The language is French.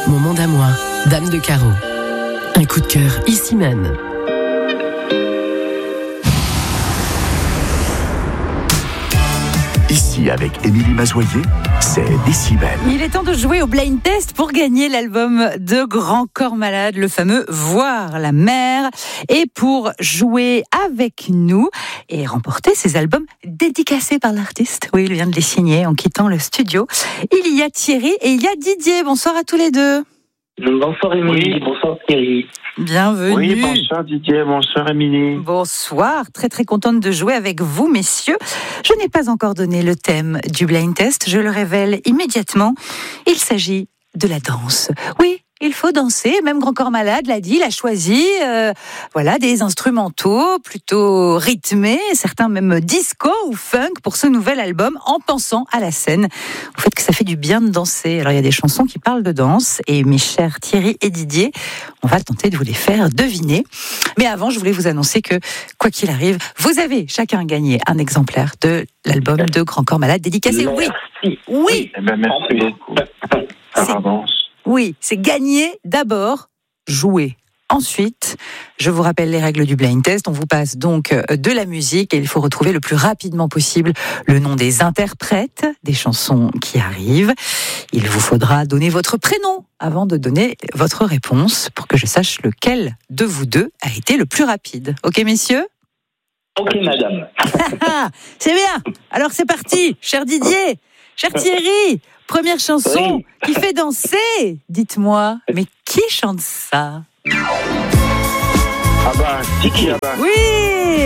Mon monde à moi, Dame de Carreau. Un coup de cœur ici même. Ici, avec Émilie Mazoyer, c'est Décibel. Il est temps de jouer au blind test pour gagner l'album de Grand Corps Malade, le fameux Voir la mer. Et pour jouer avec nous et remporter ces albums dédicacés par l'artiste, oui, il vient de les signer en quittant le studio, il y a Thierry et il y a Didier. Bonsoir à tous les deux. Bonsoir Émilie, Oui. bonsoir Thierry. Bienvenue. Oui, bonsoir Didier, bonsoir Émilie. Bonsoir, très contente de jouer avec vous, messieurs. Je n'ai pas encore donné le thème du blind test, je le révèle immédiatement. Il s'agit de la danse. Oui, il faut danser, même Grand Corps Malade l'a dit, l'a choisi. Voilà, des instrumentaux plutôt rythmés, certains même disco ou funk pour ce nouvel album, en pensant à la scène, au fait que ça fait du bien de danser. Alors il y a des chansons qui parlent de danse, et mes chers Thierry et Didier, on va tenter de vous les faire deviner. Mais avant, je voulais vous annoncer que, quoi qu'il arrive, vous avez chacun gagné un exemplaire de l'album de Grand Corps Malade dédicacé. Merci. Oui, Eh ben, merci beaucoup. Par avance. oui, c'est gagner d'abord, jouer. Ensuite, je vous rappelle les règles du blind test. On vous passe donc de la musique et il faut retrouver le plus rapidement possible le nom des interprètes des chansons qui arrivent. Il vous faudra donner votre prénom avant de donner votre réponse pour que je sache lequel de vous deux a été le plus rapide. Ok, messieurs ? Ok madame. C'est bien. Alors c'est parti, cher Didier, cher Thierry. Première chanson qui fait danser. Dites-moi, mais qui chante ça ? Ah bah, Tiki, ah bah. Oui.